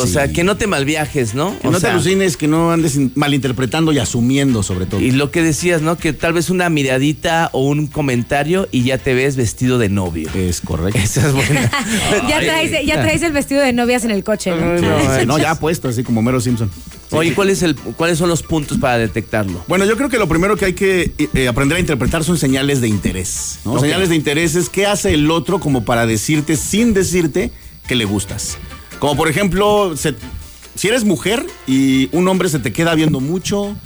O sea, que no te malviajes, ¿no? Que no te alucines, que no andes malinterpretando y asumiendo, sobre todo. Y lo que decías, ¿no? Que tal vez una miradita o un comentario y ya te ves vestido de novio. Es correcto. Esa es buena. ya traes el vestido de novias en el coche, ¿no? No, ya puesto, así como Mero Simpson. Oye, ¿cuáles son los puntos para detectarlo? Bueno, yo creo que lo primero que hay que aprender a interpretar son señales de interés, ¿no? Okay. Señales de interés es qué hace el otro como para decirte, sin decirte, que le gustas. Como por ejemplo, si eres mujer y un hombre se te queda viendo mucho,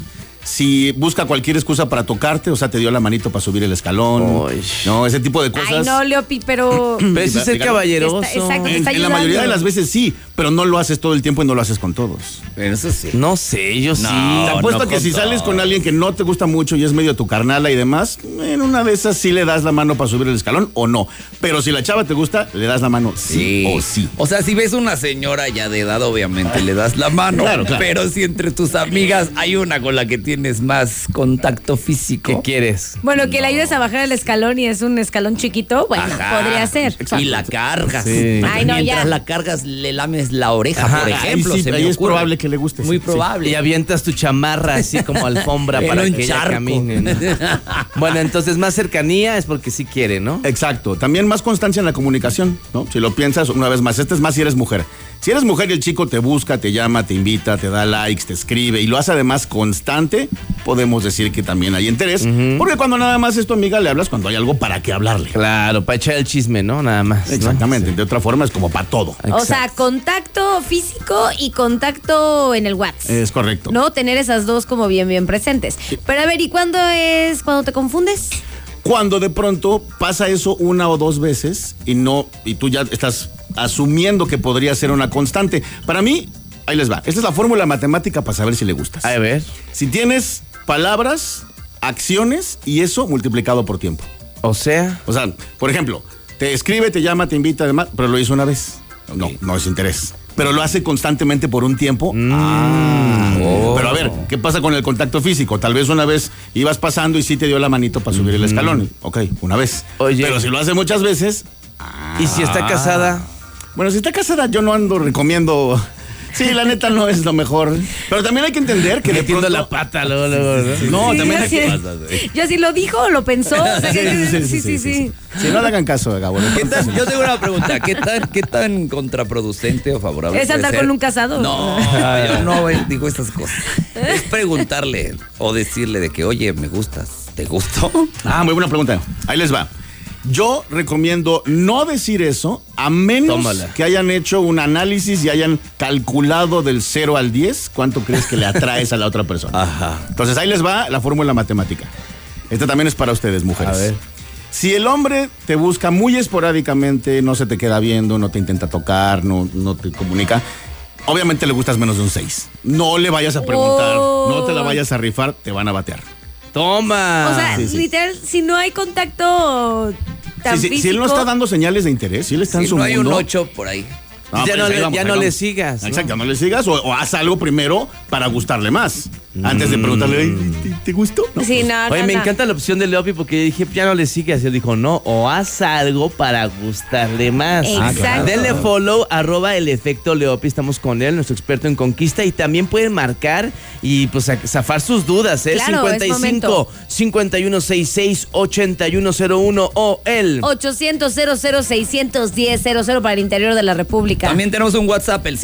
si busca cualquier excusa para tocarte, o sea, te dio la manito para subir el escalón. Uy. No, ese tipo de cosas. Ay, no, Leopi, pero ese es el caballeroso. En la mayoría de las veces sí, pero no lo haces todo el tiempo y no lo haces con todos. Eso sí. No sé, yo sí. Te apuesto que si sales con alguien que no te gusta mucho y es medio tu carnala y demás, en una de esas sí le das la mano para subir el escalón o no. Pero si la chava te gusta, le das la mano sí o sí. O sea, si ves una señora ya de edad, obviamente le das la mano. Claro. Pero si entre tus amigas hay una con la que tienes más contacto físico. ¿Qué quieres? Bueno, que la ayudes a bajar el escalón y es un escalón chiquito, bueno, podría ser. Y la cargas. Sí. Ay, no, mientras ya. la cargas, le lames la oreja, por ejemplo. Sí, ahí es probable que le guste. Muy probable. Y avientas tu chamarra así como alfombra para que ella camine, ¿no? Bueno, entonces más cercanía es porque sí quiere, ¿no? Exacto. También más constancia en la comunicación, ¿no? Si lo piensas una vez más, es más si eres mujer. Si eres mujer y el chico te busca, te llama, te invita, te da likes, te escribe y lo hace además constante, podemos decir que también hay interés. Porque cuando nada más es tu amiga, le hablas cuando hay algo para qué hablarle. Claro, para echar el chisme, ¿no? Nada más. Exactamente. ¿No? De otra forma es como para todo. O sea, contacto físico y contacto en el WhatsApp. Es correcto. No, tener esas dos como bien presentes. Pero a ver, ¿y cuándo te confundes? Cuando de pronto pasa eso una o dos veces y tú ya estás asumiendo que podría ser una constante. Para mí, ahí les va. Esta es la fórmula matemática para saber si le gustas. A ver. Si tienes palabras, acciones y eso multiplicado por tiempo. O sea, por ejemplo, te escribe, te llama, te invita, además, pero lo hizo una vez. No es interés. Pero lo hace constantemente por un tiempo. Pero a ver, ¿qué pasa con el contacto físico? Tal vez una vez ibas pasando y sí te dio la manito para subir el escalón. Ok, una vez. Oye. Pero si lo hace muchas veces. ¿Y si está casada? Bueno, si está casada, yo no ando recomiendo. Sí, la neta no es lo mejor. Pero también hay que entender que metiendo la pata luego, ¿no? Sí, también hay que. Yo sí lo dijo o lo pensó. O sea, sí. Si no le hagan caso, Gabo. Yo tengo una pregunta. ¿Qué tan contraproducente o favorable ¿Es andar con un casado? No, yo no digo estas cosas. Es preguntarle o decirle de que, oye, me gustas. ¿Te gustó? Muy buena pregunta. Ahí les va. Yo recomiendo no decir eso a menos que hayan hecho un análisis y hayan calculado del 0 al 10 cuánto crees que le atraes a la otra persona. Ajá. Entonces ahí les va la fórmula matemática. Esta también es para ustedes, mujeres. A ver. Si el hombre te busca muy esporádicamente, no se te queda viendo, no te intenta tocar, no te comunica, obviamente le gustas menos de un 6. No le vayas a preguntar, no te la vayas a rifar, te van a batear. ¡Toma! O sea, literal, si no hay contacto tan físico. Si él no está dando señales de interés, si él está en su no mundo. hay un 8 por ahí. Ya no le sigas. Exacto, no le sigas o haz algo primero para gustarle más. Antes de preguntarle, ¿te gustó? No. Sí, Oye, me encanta la opción de Leopi porque dije, ya no le sigas. Y él dijo, no, o haz algo para gustarle más. Exacto. Denle follow, @el efecto Leopi. Estamos con él, nuestro experto en conquista. Y también pueden marcar y pues zafar sus dudas, ¿eh? Claro, 55 5166 8101 o el 800-00-610-00 para el interior de la República. También tenemos un WhatsApp, el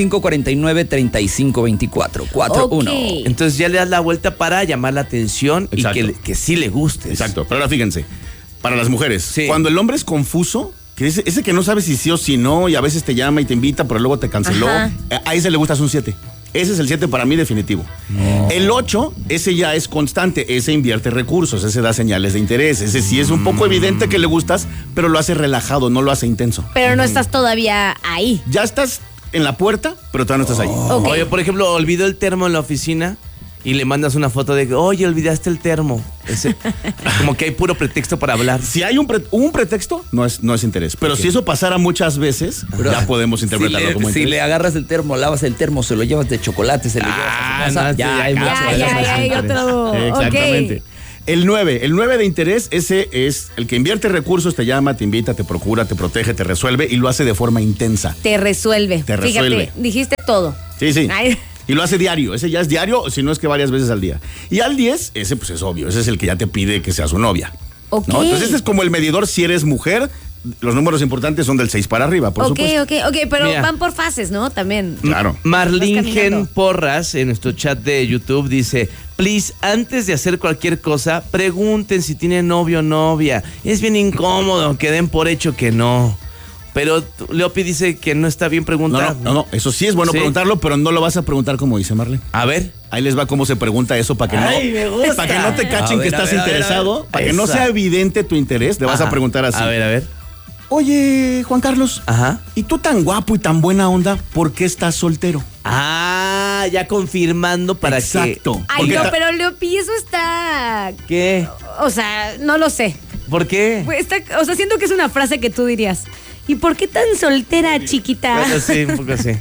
5549-3524 41. Okay. Entonces ya le das la vuelta para llamar la atención. Exacto. Y que sí le guste. Exacto. Pero ahora fíjense, para las mujeres, cuando el hombre es confuso, que ese que no sabe si sí o si no, y a veces te llama y te invita, pero luego te canceló, a ese le gustas un 7. Ese es el 7 para mí definitivo. El 8, ese ya es constante, ese invierte recursos, ese da señales de interés, ese sí es un poco evidente que le gustas, pero lo hace relajado, no lo hace intenso. Pero no estás todavía ahí. Ya estás en la puerta, pero todavía no estás ahí. Okay. Oye, por ejemplo, olvidó el termo en la oficina y le mandas una foto de que, oye, olvidaste el termo. Como que hay puro pretexto para hablar. Si hay un pretexto, no es interés. Pero si eso pasara muchas veces, ya podemos interpretarlo como interés. Si le agarras el termo, lavas el termo, se lo llevas de chocolate, se lo llevas a su casa, ya hay otro. Exactamente. Okay. El 9 de interés, ese es el que invierte recursos, te llama, te invita, te procura, te protege, te resuelve y lo hace de forma intensa. Te resuelve. Fíjate, dijiste todo. Sí. Ay. Y lo hace diario, ese ya es diario, si no es que varias veces al día. Y al 10, ese pues es obvio, ese es el que ya te pide que sea su novia. Ok. ¿No? Entonces este es como el medidor si eres mujer, los números importantes son del 6 para arriba, por supuesto. Ok, pero Mira. van por fases, ¿no? También. Claro. Marlene Vas caminando. Gen Porras en nuestro chat de YouTube dice: please, antes de hacer cualquier cosa, pregunten si tienen novio o novia. Es bien incómodo que den por hecho que no. Pero Leopi dice que no está bien preguntar. No, eso sí es bueno preguntarlo, pero no lo vas a preguntar como dice Marlene. A ver. Ahí les va cómo se pregunta eso para que Me gusta. para que no te cachen que estás interesado, para que no sea evidente tu interés, le vas a preguntar así. A ver. Oye, Juan Carlos, Ajá. ¿y tú tan guapo y tan buena onda, por qué estás soltero? Ah, ya confirmando para Exacto. Ay, Porque no, pero Leopi, eso está... ¿Qué? O sea, no lo sé. ¿Por qué? Pues o sea, siento que es una frase que tú dirías. ¿Y por qué tan soltera, chiquita? Bueno, sí, un poco así.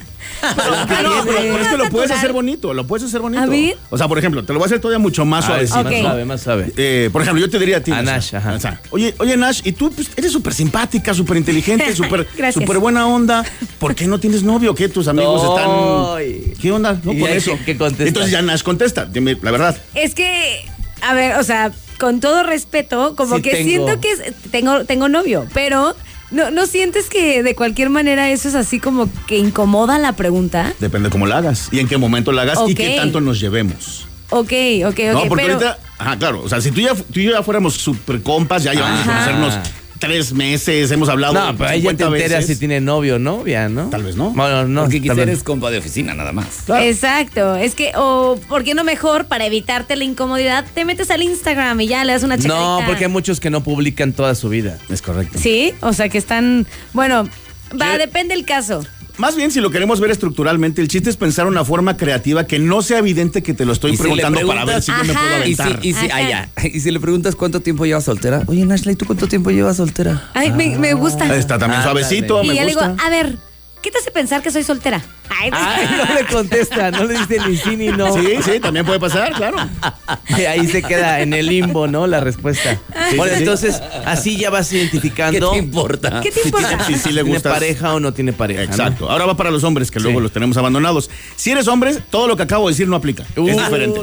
Pero es que lo puedes hacer bonito, ¿A ver? O sea, por ejemplo, te lo voy a hacer todavía mucho más A ver, suavecito. sí, Ok. más suave. Por ejemplo, yo te diría a ti. A Nash, Nash, ajá. o sea, oye, Nash, y tú pues, eres súper simpática, súper inteligente, Gracias. súper buena onda. ¿Por qué no tienes novio? ¿Qué? Tus amigos Ay. están... ¿Qué onda? No, ¿Y por ahí eso. qué contesta? Entonces ya Nash contesta, dime la verdad. Es que, a ver, o sea, con todo respeto, como Sí que tengo. siento que tengo novio, pero ¿no sientes que de cualquier manera eso es así como que incomoda la pregunta? Depende cómo la hagas y en qué momento la hagas y Ok. qué tanto nos llevemos. Ok, No, porque pero... ahorita, claro, o sea, si tú y yo ya fuéramos súper compas, ya llevamos a Ajá. conocernos 3 meses, hemos hablado No, pero ahí ya te 50 enteras veces. si tiene novio o novia, ¿no? Tal vez no. Bueno, no. Porque tal quizá vez. eres compa de oficina, nada más. Claro. Exacto, es que, o ¿por qué no mejor, para evitarte la incomodidad, te metes al Instagram y ya le das una checadita? No, porque hay muchos que no publican toda su vida. Es correcto. Sí, o sea que están, bueno, depende el caso. Más bien, si lo queremos ver estructuralmente, el chiste es pensar una forma creativa que no sea evidente que te lo estoy Y si le preguntando para ver si yo me Ajá. puedo Y aventar. Ajá. y si le preguntas cuánto tiempo llevas soltera, oye, Nashley, ¿tú cuánto tiempo llevas soltera? Ay, me gusta. Está también Ándale. suavecito, Y me ya le digo, gusta. a ver, ¿qué te hace pensar que soy soltera? Ay, Ay, no le contesta, no le dice ni sí ni no. Sí, también puede pasar, claro. Y ahí se queda en el limbo, ¿no? La respuesta. Bueno, sí. entonces, así ya vas ¿Qué identificando te importa? ¿Qué te importa? Si le tiene gustas. pareja o no tiene pareja. ¿no? Exacto. Ahora va para los hombres, que luego Sí. los tenemos abandonados. Si eres hombre, todo lo que acabo de decir no aplica. Es diferente.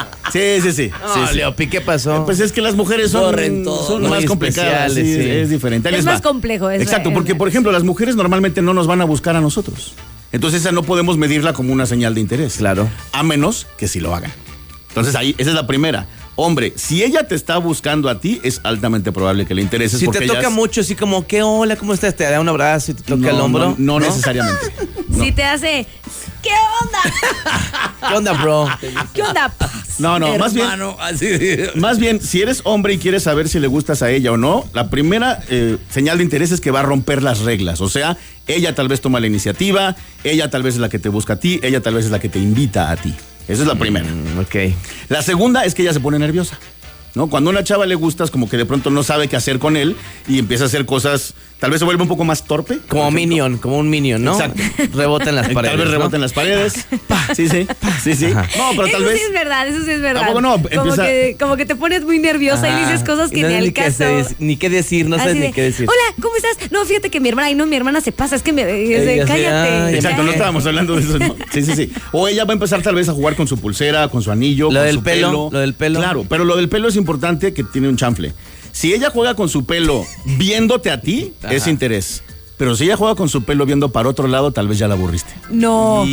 Sí. No, Leopi, ¿qué pasó? Pues es que las mujeres son, Corren todo. son Muy más complicadas. especiales, sí. Es diferente. Ahí Es les más va. complejo, es Exacto, verdad. porque, por ejemplo, las mujeres normalmente no nos van a buscar a nosotros. Entonces, esa no podemos medirla como una señal de interés. Claro. A menos que sí lo hagan. Entonces, ahí, esa es la primera. Hombre, si ella te está buscando a ti, es altamente probable que le intereses. Si porque te ella toca es- mucho, así como, ¿qué hola? ¿Cómo estás? Te da un abrazo y te toca el hombro. No necesariamente. Si te hace, ¿qué onda? ¿Qué onda, bro? ¿Qué onda? No, Hermano, así. más bien, si eres hombre y quieres saber si le gustas a ella o no, la primera señal de interés es que va a romper las reglas. O sea, ella tal vez toma la iniciativa, ella tal vez es la que te busca a ti, ella tal vez es la que te invita a ti. Esa es la primera. Ok. La segunda es que ella se pone nerviosa, ¿no? Cuando a una chava le gustas, como que de pronto no sabe qué hacer con él y empieza a hacer cosas, tal vez se vuelve un poco más torpe. Como por ejemplo. Minion, como un Minion, ¿no? Exacto. Rebota en las paredes. Tal vez ¿no? rebota en las paredes. Sí. No, pero tal Eso vez... sí es verdad, eso sí es verdad. Tampoco no, empieza- como que te pones muy nerviosa y dices cosas que no ni sabes al ni qué caso. ni qué decir, no sabes Así ni de, qué decir. Hola, ¿cómo estás? No, fíjate que mi hermana se pasa, es que Ella sí, cállate. ay, Exacto, no cállate. estábamos hablando de eso, ¿no? Sí. O ella va a empezar tal vez a jugar con su pulsera, con su anillo, Lo con del su pelo, lo del pelo. Claro, pero lo del pelo es importante que tiene un chanfle. Si ella juega con su pelo viéndote a ti, es Ajá. interés. Pero si ella juega con su pelo viendo para otro lado, tal vez ya la aburriste. No.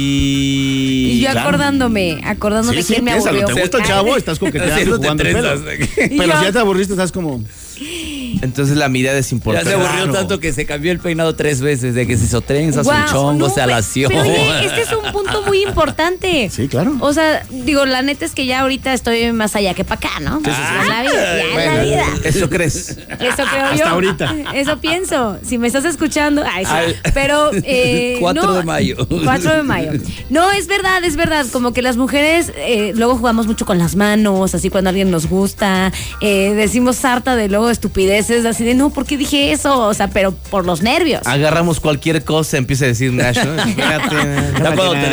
Y Y yo claro. acordándome quién me piénsalo, aburrió. ¿te gusta el chavo? Estás coqueteando y Haciéndote jugando el pelo. trenzas. Pero Y yo- si ya te aburriste, estás como... entonces la mirada es Ya importante. se aburrió Claro. tanto que se cambió el peinado 3 veces, de que se hizo trenzas, Guau, un chongo, no, se alació. Pero oye, este es un punto muy importante. Sí, claro. O sea, digo, la neta es que ya ahorita estoy más allá que para acá, ¿no? Ya es la vida, ya es la Bueno, vida. ¿eso crees? Eso creo Hasta yo. ahorita. Eso pienso. Si me estás escuchando. Ay, sí. Ay. Pero. 4 no, de mayo. 4 de mayo. No, es verdad, es verdad. Como que las mujeres luego jugamos mucho con las manos, así cuando alguien nos gusta. Decimos sarta de luego estupideces, así de no, ¿por qué dije eso? O sea, pero por los nervios. Agarramos cualquier cosa, empieza a decir Nash, ¿no? Fíjate, Ya cuando te Nash.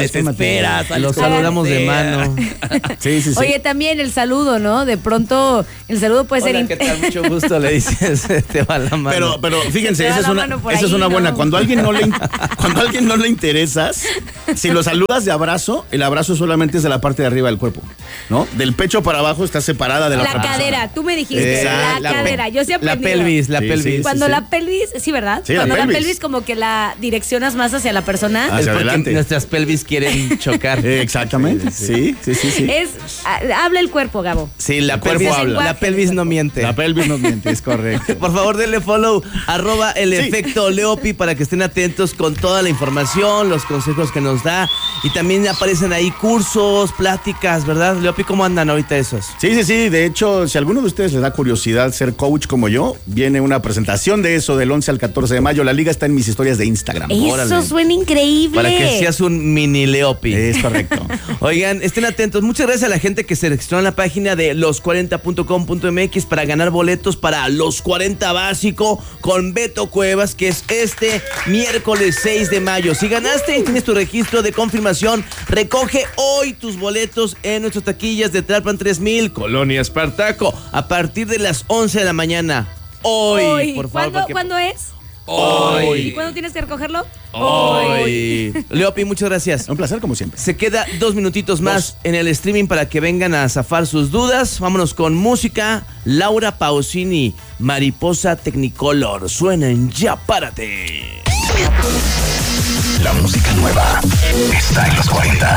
está en materia. esperas. Los saludamos de mano. Sí. Oye, también el saludo, ¿no? De pronto, el saludo puede Hola, ser... ¿qué tal? Mucho gusto, le dices, te va la mano. Pero fíjense, Te da esa es la una, mano por esa es ahí, una ¿no? buena. Cuando a alguien no le interesas, si lo saludas de abrazo, el abrazo solamente es de la parte de arriba del cuerpo, ¿no? Del pecho para abajo está separada de la La otra persona. cadera, tú me dijiste, Exacto. la cadera. Yo sí La aprendí. pelvis. Sí. Cuando la pelvis, sí, ¿verdad? Sí, la Cuando la pelvis. pelvis como que la direccionas más hacia la persona. Hacia Es porque adelante. nuestras pelvis quieren chocar. Exactamente. Sí. Habla el cuerpo, Gabo. Sí, la El cuerpo pelvis, habla. la pelvis no miente. La pelvis no miente, es correcto. Por favor, denle follow, @el efecto Leopi, para que estén atentos con toda la información, los consejos que nos da. Y también aparecen ahí cursos, pláticas, ¿verdad? Leopi, ¿cómo andan ahorita esos? Sí. De hecho, si a alguno de ustedes les da curiosidad ser coach como yo, viene una presentación de eso del 11 al 14 de mayo. La liga está en mis historias de Instagram. Eso Órale. suena increíble. Para que seas un mini Leopi. Es correcto. Oigan, estén atentos. Muchas gracias a la gente que se registró en la página de los40.com.mx para ganar boletos para Los 40 Básico con Beto Cuevas, que es este miércoles 6 de mayo. Si ganaste y tienes tu registro de confirmación, recoge hoy tus boletos en nuestras taquillas de Tlalpan 3000, Colonia Espartaco, a partir de las 11 de la mañana. Hoy, por favor. porque- ¿Cuándo es? Hoy. ¿Y cuándo tienes que recogerlo? Hoy. Leopi, muchas gracias. Un placer como siempre. Se queda 2 minutitos más en el streaming para que vengan a zafar sus dudas. Vámonos con música. Laura Pausini, Mariposa Technicolor. Suenen Ya Párate. La música nueva está en los 40.